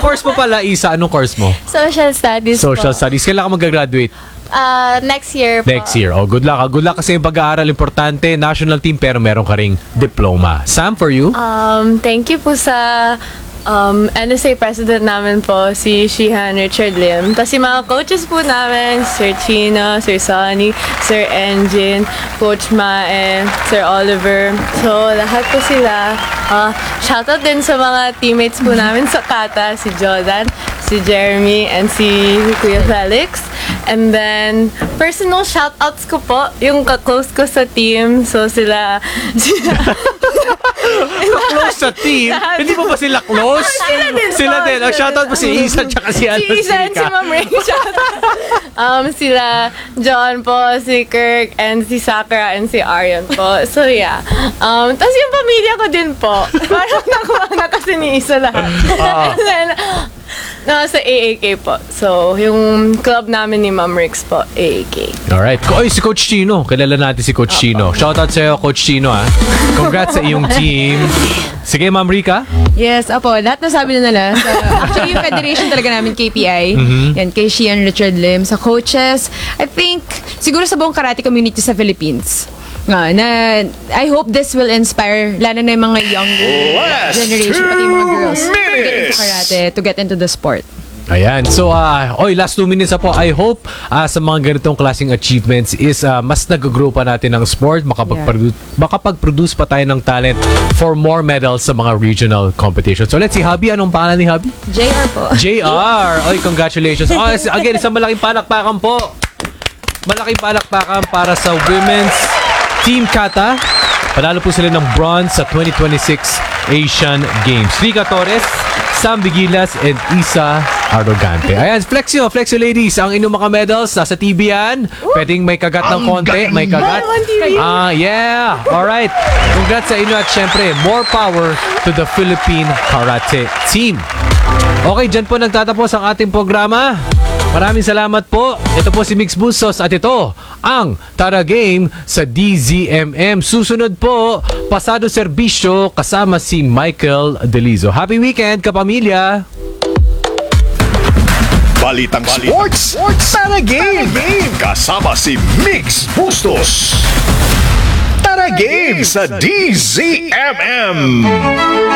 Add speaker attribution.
Speaker 1: course mo pala, Isa? Anong course mo?
Speaker 2: Social studies
Speaker 1: Social
Speaker 2: po.
Speaker 1: studies. Kailan ka mag-graduate?
Speaker 2: Next year po.
Speaker 1: Next year. Oh, good luck. Good luck kasi yung pag-aaral importante, national team, pero meron ka ring diploma. Sam, for you?
Speaker 2: Thank you po sa NSA president namin po, si Shihan Richard Lim. Tapos yung mga coaches po namin, Sir Chino, Sir Sonny, Sir Engine, Coach Mae, Sir Oliver. So, lahat po sila. Shoutout din sa mga teammates po namin sa Kata, si Jordan, si Jeremy, and si Kuya Felix. And then, personal shoutouts ko po, yung ka-close ko sa team. So, sila
Speaker 1: Close sa team? Hindi mo ba sila close? Sila din. Shoutout mo si Isa tsaka si Ano.
Speaker 2: Si Isa and si Ma'am Ray. Sila John po, si Kirk, and si Sakura, and si Arian po. So, yeah. Tapos yung pamilya ko din po. Parang nakuha na kasi ni Isa lahat. And then, sa AAK po. So, yung club namin ni Ma'am Rix po, AAK.
Speaker 1: Alright. Oy, si Coach Chino. Kilala natin si Coach Chino. Shoutout sa'yo, Coach Chino, ha. Congrats sa iyong team. Sige, Ma'am Rica.
Speaker 3: Yes, apo. Lahat na sabi na nila. Actually, yung federation talaga namin, KPI. Yan, kay Shian Richard Lim. Sa coaches, I think, siguro sa buong karate community sa Philippines. I hope this will inspire, lalo na yung mga younger generation, pati yung mga girls, to get into karate, to get into the sport.
Speaker 1: Ayan. So, last 2 minutes na po. I hope sa mga ganitong klaseng achievements is mas nag-grow pa natin ng sport, makapag-produce pa tayo ng talent for more medals sa mga regional competitions. So, let's see, Hubby, anong pangalan ni Hubby?
Speaker 3: JR po.
Speaker 1: JR! Oy, congratulations. Again, isang malaking palakpakan po. Malaking palakpakan para sa women's Team Kata. Panalo po sila ng bronze sa 2026 Asian Games. Rica Torres, Sam Vigilas, and Isa Arrogante. Ayan, flex you ladies. Ang inyong mga medals, nasa TV yan. Pwedeng may kagat ng konti. May kagat. Yeah. Alright. Congrats sa inyo at syempre, more power to the Philippine Karate Team. Okay, dyan po nagtatapos ang ating programa. Maraming salamat po. Ito po si Mix Bustos at ito ang Tara Game sa DZMM. Susunod po, Pasado Serbisyo kasama si Michael Delizo. Happy weekend, kapamilya!
Speaker 4: Balitang Sports, Tara Game! Kasama si Mix Bustos. Tara Game sa DZMM!